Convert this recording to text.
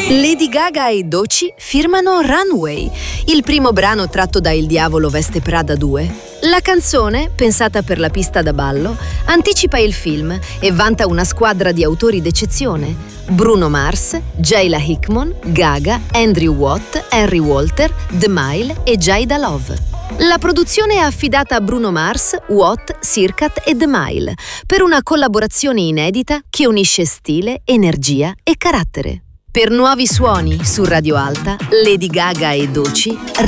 Lady Gaga e Doechii firmano Runway, il primo brano tratto da Il diavolo veste Prada 2. La canzone, pensata per la pista da ballo, anticipa il film e vanta una squadra di autori d'eccezione: Bruno Mars, Jayla Hickman, Gaga, Andrew Watt, Henry Walter, The Mile e Jada Love. La produzione è affidata a Bruno Mars, Watt, Sirkat e The Mile per una collaborazione inedita che unisce stile, energia e carattere. Per nuovi suoni su Radio Alta, Lady Gaga e Doechii